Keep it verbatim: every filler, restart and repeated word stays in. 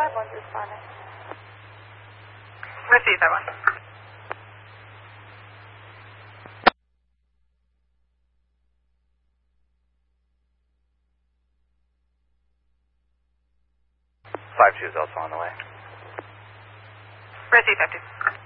five one's responding. Receive that one. five two is also on the way. Receive five two.